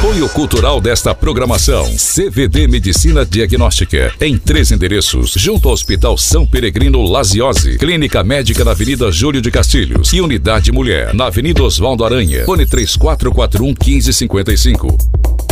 Apoio cultural desta programação: CVD Medicina Diagnóstica, em 3 endereços, junto ao Hospital São Peregrino Laziose, Clínica Médica na Avenida Júlio de Castilhos e Unidade Mulher, na Avenida Osvaldo Aranha, fone 3441 1555.